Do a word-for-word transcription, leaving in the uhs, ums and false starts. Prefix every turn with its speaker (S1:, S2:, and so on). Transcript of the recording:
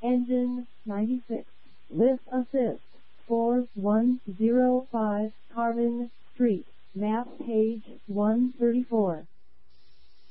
S1: Engine ninety-six. Lift assist. four one zero five Carmen Street. Map page one thirty-four.